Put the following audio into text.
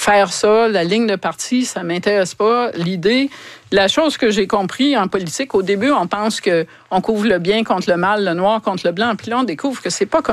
faire ça, la ligne de parti, ça m'intéresse pas. L'idée, la chose que j'ai compris en politique, au début, on pense qu'on couvre le bien contre le mal, le noir contre le blanc, puis là, on découvre que c'est pas comme